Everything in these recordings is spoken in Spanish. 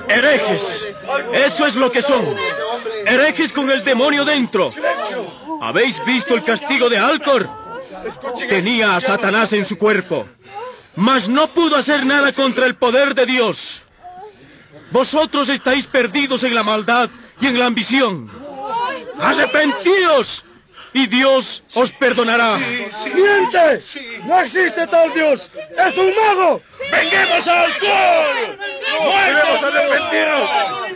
Herejes. Eso es lo que son. Herejes con el demonio dentro. ¿Habéis visto el castigo de Alcor? Tenía a Satanás en su cuerpo, mas no pudo hacer nada contra el poder de Dios. Vosotros estáis perdidos en la maldad y en la ambición. ¡Arrepentíos! Y Dios os perdonará. ¡Miente! ¡No existe tal Dios! ¡Es un mago! ¡Venguemos a Alcor! ¡Debemos arrepentirnos!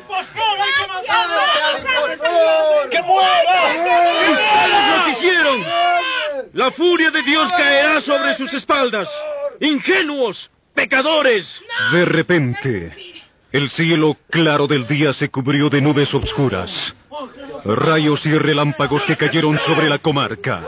¡Que muera! ¡Ustedes lo quisieron! La furia de Dios caerá sobre sus espaldas. ¡Ingenuos! ¡Pecadores! De repente, el cielo claro del día se cubrió de nubes obscuras. Rayos y relámpagos que cayeron sobre la comarca.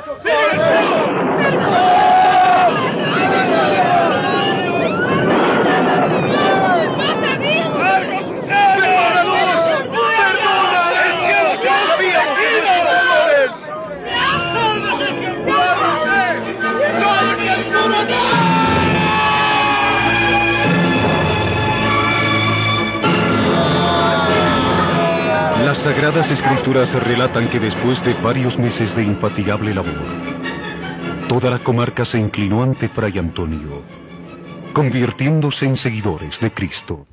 Las Sagradas Escrituras relatan que después de varios meses de infatigable labor, toda la comarca se inclinó ante Fray Antonio, convirtiéndose en seguidores de Cristo.